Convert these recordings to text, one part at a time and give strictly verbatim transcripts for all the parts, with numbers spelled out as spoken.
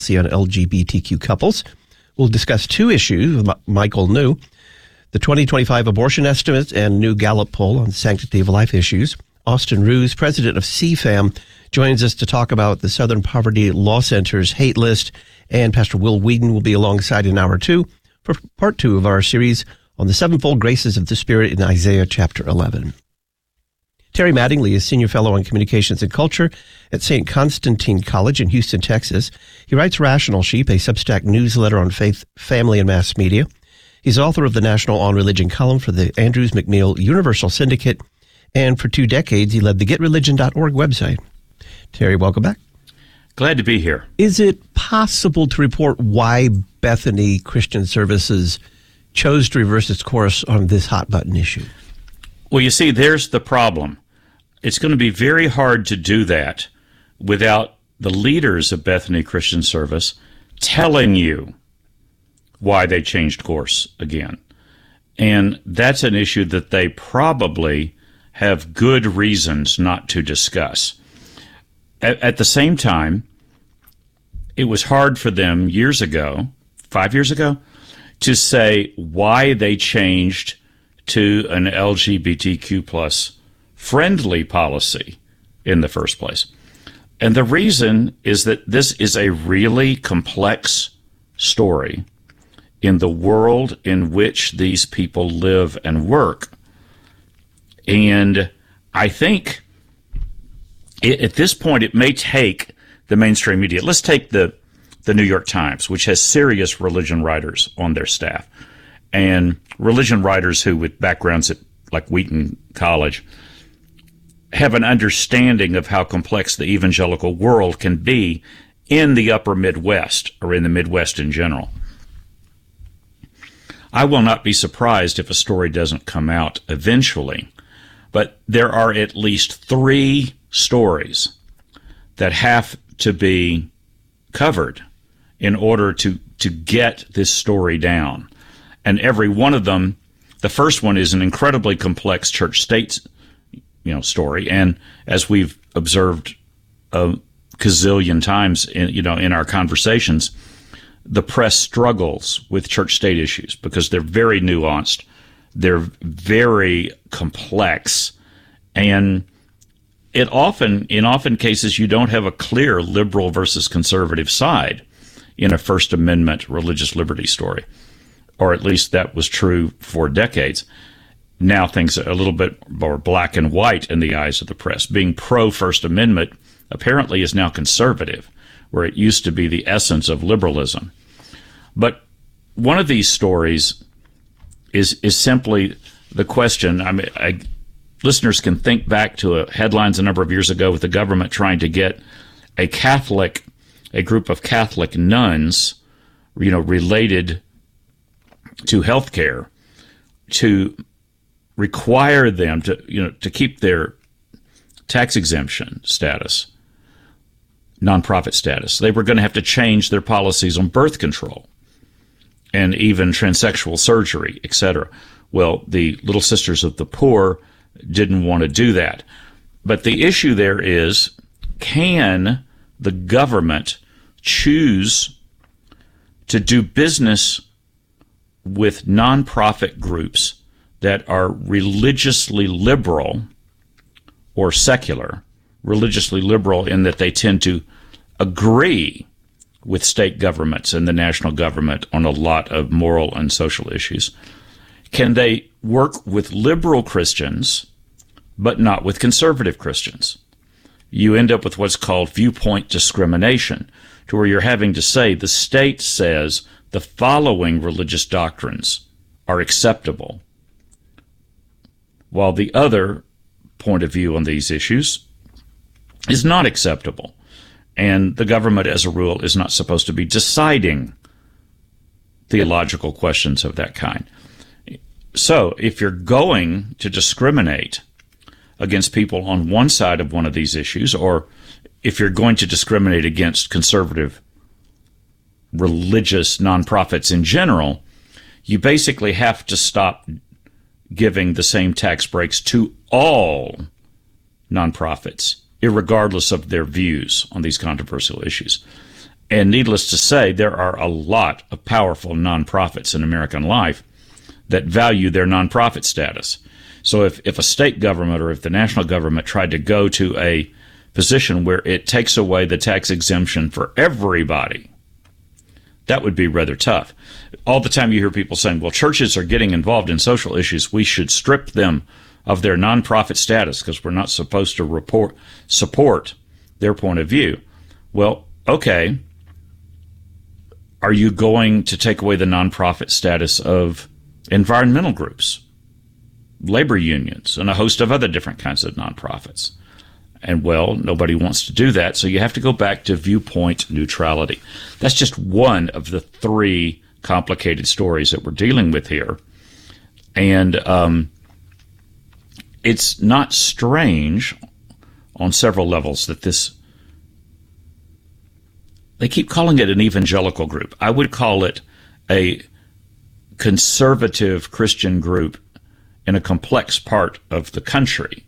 on L G B T Q couples. We'll discuss two issues with Michael New, the twenty twenty-five abortion estimates and new Gallup poll on sanctity of life issues. Austin Ruse, president of C FAM, joins us to talk about the Southern Poverty Law Center's hate list, and Pastor Will Wheaton will be alongside in hour two for part two of our series on the sevenfold graces of the Spirit in Isaiah chapter eleven. Terry Mattingly is Senior Fellow on Communications and Culture at Saint Constantine College in Houston, Texas. He writes Rational Sheep, a Substack newsletter on faith, family, and mass media. He's author of the National On Religion column for the Andrews McMeel Universal Syndicate, and for two decades he led the get religion dot org website. Terry, welcome back. Glad to be here. Is it possible to report why Bethany Christian Services chose to reverse its course on this hot-button issue? Well, you see, there's the problem. It's going to be very hard to do that without the leaders of Bethany Christian Service telling you why they changed course again. And that's an issue that they probably have good reasons not to discuss. At, at the same time, it was hard for them years ago, five years ago, to say why they changed to an L G B T Q plus friendly policy in the first place. And the reason is that this is a really complex story in the world in which these people live and work. And I think it, at this point it may take the mainstream media. Let's take the, the New York Times, which has serious religion writers on their staff, and religion writers who, with backgrounds at like Wheaton College, have an understanding of how complex the evangelical world can be in the upper Midwest, or in the Midwest in general. I will not be surprised if a story doesn't come out eventually, but there are at least three stories that have to be covered in order to, to get this story down. And every one of them, the first one is an incredibly complex church-state, you know, story. And as we've observed a gazillion times, in, you know, in our conversations, the press struggles with church-state issues because they're very nuanced, they're very complex, and it often, in often cases, you don't have a clear liberal versus conservative side in a First Amendment religious liberty story. Or at least that was true for decades. Now things are a little bit more black and white in the eyes of the press. Being pro-First Amendment apparently is now conservative, where it used to be the essence of liberalism. But one of these stories is is simply the question. I mean, I, listeners can think back to a headlines a number of years ago with the government trying to get a Catholic, a group of Catholic nuns, you know, related to health care, to require them to, you know, to keep their tax exemption status, nonprofit status. They were going to have to change their policies on birth control and even transsexual surgery, et cetera. Well, the Little Sisters of the Poor didn't want to do that. But the issue there is, can the government choose to do business with nonprofit groups that are religiously liberal or secular, religiously liberal in that they tend to agree with state governments and the national government on a lot of moral and social issues? Can they work with liberal Christians but not with conservative Christians? You end up with what's called viewpoint discrimination, to where you're having to say the state says the following religious doctrines are acceptable, while the other point of view on these issues is not acceptable. And the government, as a rule, is not supposed to be deciding theological questions of that kind. So if you're going to discriminate against people on one side of one of these issues, or if you're going to discriminate against conservative religious nonprofits in general, you basically have to stop giving the same tax breaks to all nonprofits, irregardless of their views on these controversial issues. And needless to say, there are a lot of powerful nonprofits in American life that value their nonprofit status. So if, if a state government or if the national government tried to go to a position where it takes away the tax exemption for everybody, that would be rather tough. All the time you hear people saying, well, churches are getting involved in social issues. We should strip them of their nonprofit status because we're not supposed to report, support their point of view. Well, okay. Are you going to take away the nonprofit status of environmental groups, labor unions, and a host of other different kinds of nonprofits? And, well, nobody wants to do that, so you have to go back to viewpoint neutrality. That's just one of the three complicated stories that we're dealing with here. And um, it's not strange on several levels that this... They keep calling it an evangelical group. I would call it a conservative Christian group in a complex part of the country.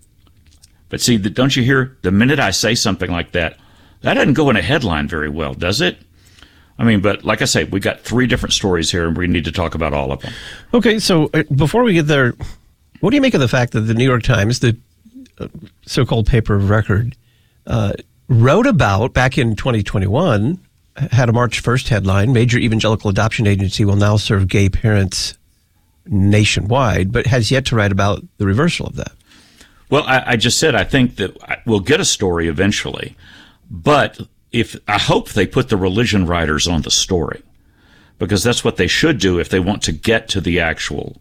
But see, don't you hear, the minute I say something like that, that doesn't go in a headline very well, does it? I mean, but like I say, we got three different stories here, and we need to talk about all of them. Okay, so uh, before we get there, what do you make of the fact that the New York Times, the uh, so-called paper of record, uh, wrote about, back in twenty twenty-one, had a March first headline, Major Evangelical Adoption Agency will now serve gay parents nationwide, but has yet to write about the reversal of that? Well, I, I just said I think that we'll get a story eventually, but if I hope they put the religion writers on the story, because that's what they should do if they want to get to the actual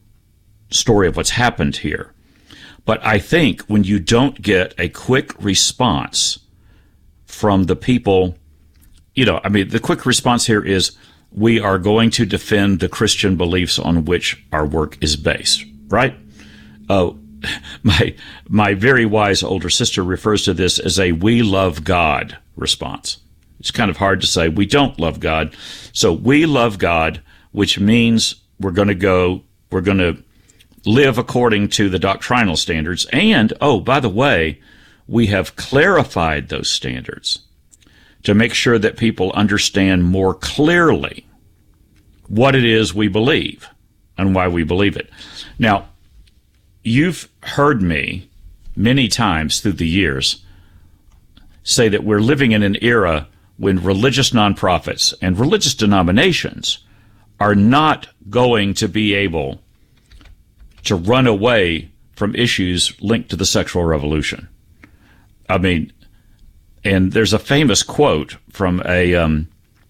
story of what's happened here. But I think when you don't get a quick response from the people, you know, I mean, the quick response here is we are going to defend the Christian beliefs on which our work is based, right? Uh, my my very wise older sister refers to this as a we love God response. It's kind of hard to say we don't love God. So we love God, which means we're going to go, we're going to live according to the doctrinal standards. And, oh, by the way, we have clarified those standards to make sure that people understand more clearly what it is we believe and why we believe it. Now, you've heard me many times through the years say that we're living in an era when religious nonprofits and religious denominations are not going to be able to run away from issues linked to the sexual revolution. I mean, and there's a famous quote from a um,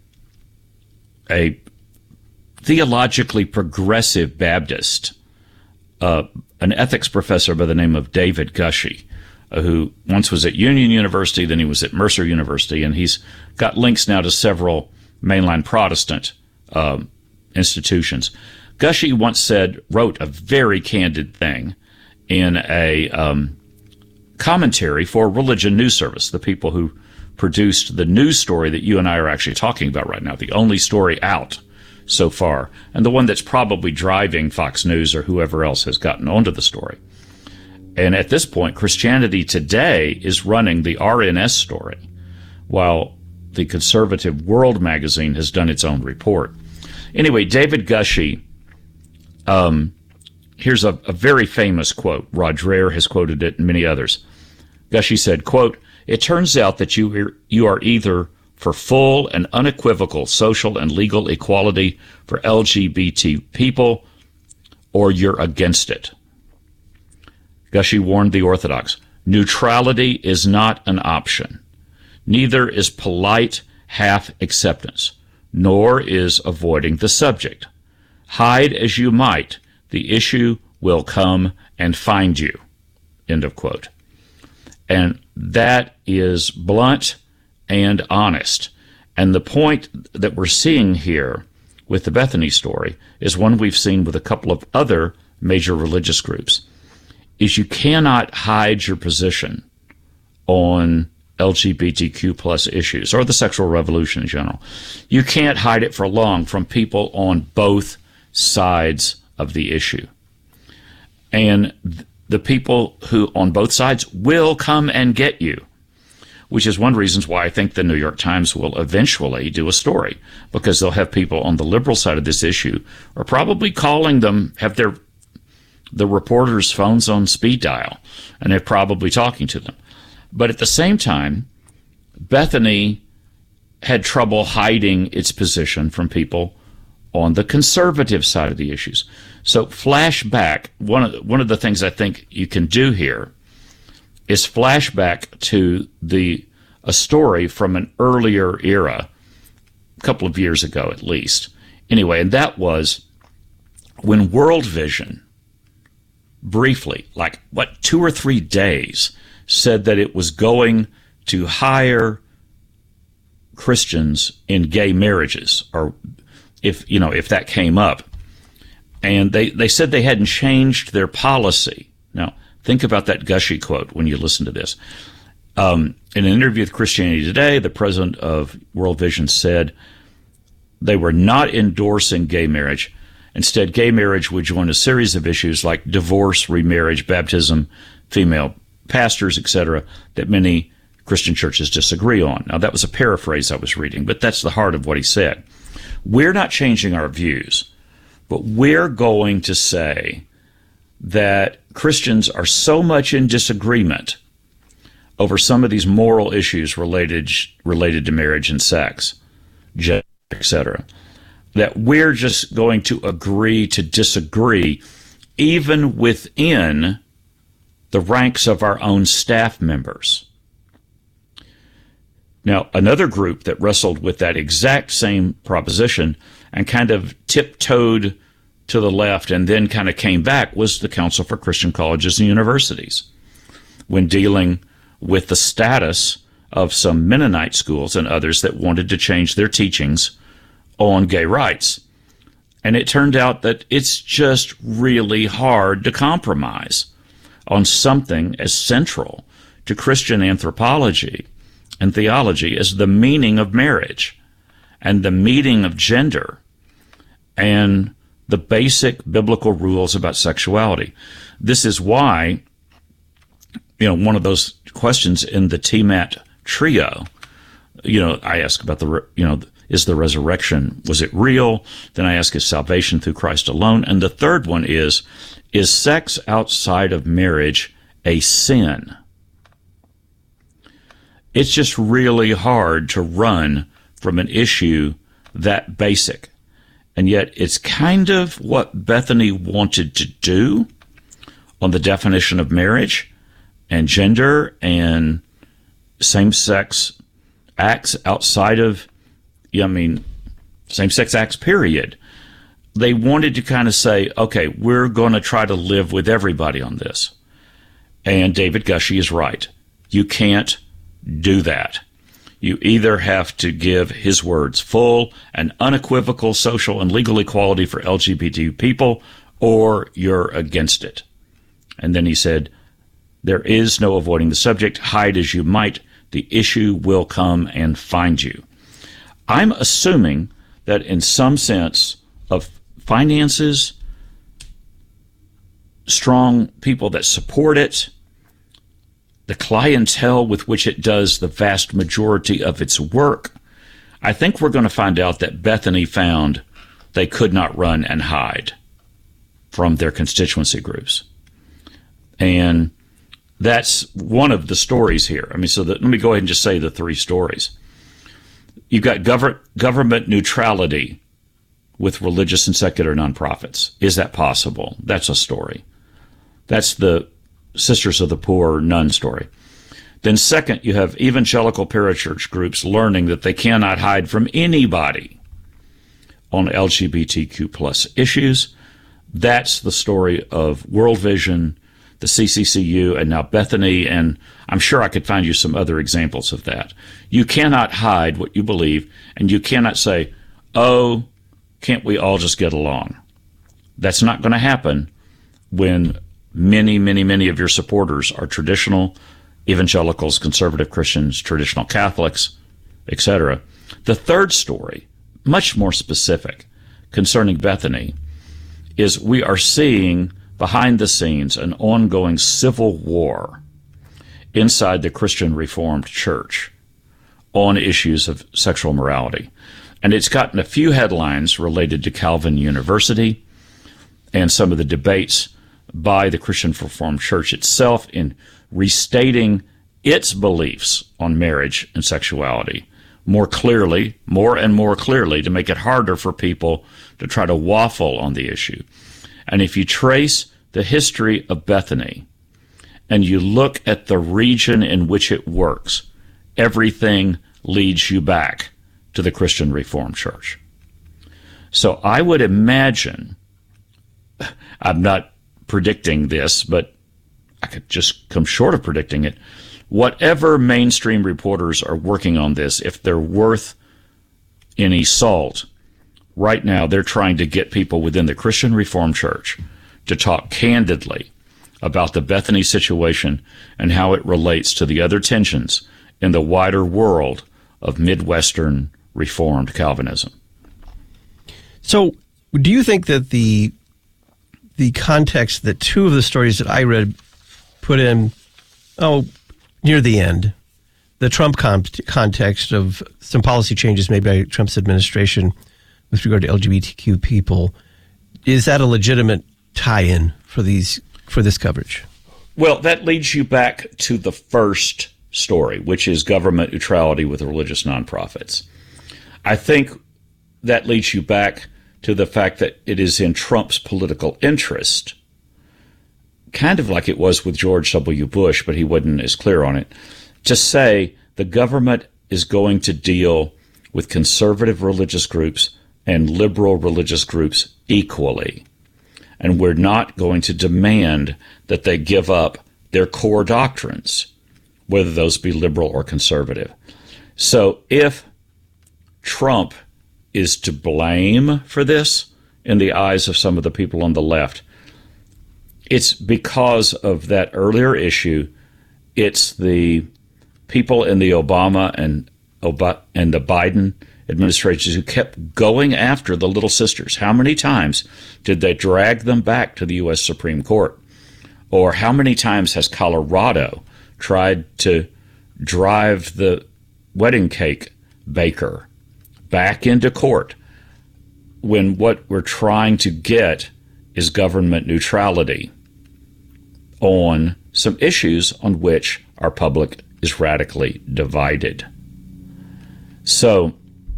a theologically progressive Baptist, uh, an ethics professor by the name of David Gushee, uh, who once was at Union University, then he was at Mercer University, and he's got links now to several mainline Protestant um, institutions. Gushee once said, wrote a very candid thing in a um, commentary for Religion News Service, the people who produced the news story that you and I are actually talking about right now, the only story out so far, and the one that's probably driving Fox News or whoever else has gotten onto the story. And at this point, Christianity Today is running the R N S story, while the conservative World magazine has done its own report. Anyway, David Gushee, um, here's a, a very famous quote. Rod Dreher has quoted it and many others. Gushee said, quote, "It turns out that you you are either for full and unequivocal social and legal equality for L G B T people, or you're against it." Gushee warned the Orthodox, neutrality is not an option. Neither is polite half acceptance, nor is avoiding the subject. Hide as you might, the issue will come and find you. End of quote. And that is blunt and honest. And the point that we're seeing here with the Bethany story is one we've seen with a couple of other major religious groups, is you cannot hide your position on L G B T Q plus issues or the sexual revolution in general. You can't hide it for long from people on both sides of the issue. And the people who on both sides will come and get you. which is one of the reasons why I think the New York Times will eventually do a story, because they'll have people on the liberal side of this issue are probably calling them, have their the reporters' phones on speed dial, and they're probably talking to them. But at the same time, Bethany had trouble hiding its position from people on the conservative side of the issues. So flashback, one of, one of the things I think you can do here is flashback to the a story from an earlier era, a couple of years ago at least. Anyway, and that was when World Vision briefly, like, what, two or three days, said that it was going to hire Christians in gay marriages, or if, you know, if that came up. And they, they said they hadn't changed their policy. Now, think about that gushy quote when you listen to this. Um, in an interview with Christianity Today, the president of World Vision said they were not endorsing gay marriage. Instead, gay marriage would join a series of issues like divorce, remarriage, baptism, female pastors, et cetera, that many Christian churches disagree on. Now, that was a paraphrase I was reading, but that's the heart of what he said. We're not changing our views, but we're going to say that Christians are so much in disagreement over some of these moral issues related related to marriage and sex, et cetera, that we're just going to agree to disagree even within the ranks of our own staff members. Now, another group that wrestled with that exact same proposition and kind of tiptoed to the left and then kind of came back was the Council for Christian Colleges and Universities, when dealing with the status of some Mennonite schools and others that wanted to change their teachings on gay rights. And it turned out that it's just really hard to compromise on something as central to Christian anthropology and theology as the meaning of marriage and the meaning of gender and the basic biblical rules about sexuality. This is why, you know, one of those questions in the T MAT trio, you know, I ask about the, you know, is the resurrection, was it real? Then I ask, is salvation through Christ alone? And the third one is, is sex outside of marriage a sin? It's just really hard to run from an issue that basic. And yet it's kind of what Bethany wanted to do on the definition of marriage and gender and same-sex acts outside of, I mean, same-sex acts, period. They wanted to kind of say, okay, we're going to try to live with everybody on this. And David Gushee is right. You can't do that. You either have to give his words full and unequivocal social and legal equality for L G B T people, or you're against it. And then he said, there is no avoiding the subject. Hide as you might, the issue will come and find you. I'm assuming that in some sense of finances, strong people that support it, the clientele with which it does the vast majority of its work, I think we're going to find out that Bethany found they could not run and hide from their constituency groups. And that's one of the stories here. I mean, so that, let me go ahead and just say the three stories. You've got gov- government neutrality with religious and secular nonprofits. Is that possible? That's a story. That's the Sisters of the Poor nun story. Then second, you have evangelical parachurch groups learning that they cannot hide from anybody on L G B T Q plus issues. That's the story of World Vision, the C C C U, and now Bethany, and I'm sure I could find you some other examples of that. You cannot hide what you believe, and you cannot say, oh, can't we all just get along? That's not going to happen when many, many, many of your supporters are traditional evangelicals, conservative Christians, traditional Catholics, et cetera. The third story, much more specific, concerning Bethany, is we are seeing behind the scenes an ongoing civil war inside the Christian Reformed Church on issues of sexual morality. And it's gotten a few headlines related to Calvin University and some of the debates by the Christian Reformed Church itself in restating its beliefs on marriage and sexuality more clearly, more and more clearly, to make it harder for people to try to waffle on the issue. And if you trace the history of Bethany and you look at the region in which it works, everything leads you back to the Christian Reformed Church. So I would imagine, I'm not predicting this, but I could just come short of predicting it, whatever mainstream reporters are working on this, if they're worth any salt, right now they're trying to get people within the Christian Reformed Church to talk candidly about the Bethany situation and how it relates to the other tensions in the wider world of Midwestern Reformed Calvinism. So do you think that the the context that two of the stories that I read put in, oh, near the end, the Trump con- context of some policy changes made by Trump's administration with regard to L G B T Q people, is that a legitimate tie-in for these for this coverage? Well, that leads you back to the first story, which is government neutrality with religious nonprofits. I think that leads you back to the fact that it is in Trump's political interest, kind of like it was with George W. Bush, but he wasn't as clear on it, to say the government is going to deal with conservative religious groups and liberal religious groups equally. And we're not going to demand that they give up their core doctrines, whether those be liberal or conservative. So if Trump is to blame for this in the eyes of some of the people on the left, it's because of that earlier issue. It's the people in the Obama and Ob- and the Biden administrations who kept going after the Little Sisters. How many times did they drag them back to the U S Supreme Court? Or how many times has Colorado tried to drive the wedding cake baker back into court when what we're trying to get is government neutrality on some issues on which our public is radically divided? So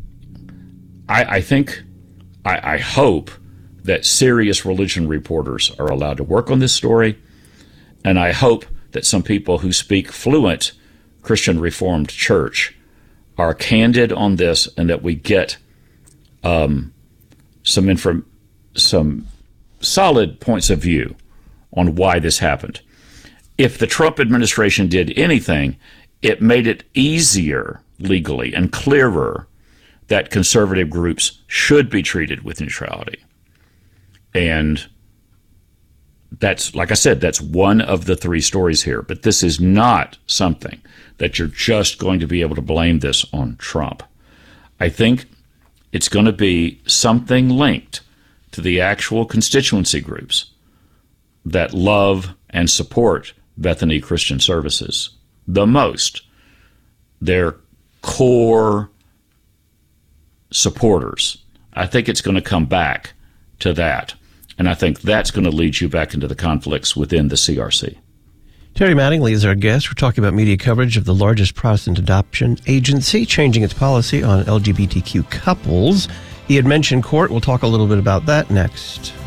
I, I think, I, I hope that serious religion reporters are allowed to work on this story, and I hope that some people who speak fluent Christian Reformed Church are candid on this, and that we get um, some inform- some solid points of view on why this happened. If the Trump administration did anything, it made it easier legally and clearer that conservative groups should be treated with neutrality. And that's, like I said, that's one of the three stories here. But this is not something that you're just going to be able to blame this on Trump. I think it's going to be something linked to the actual constituency groups that love and support Bethany Christian Services the most. Their core supporters. I think it's going to come back to that. And I think that's going to lead you back into the conflicts within the C R C. Terry Mattingly is our guest. We're talking about media coverage of the largest Protestant adoption agency changing its policy on L G B T Q couples. He had mentioned court. We'll talk a little bit about that next.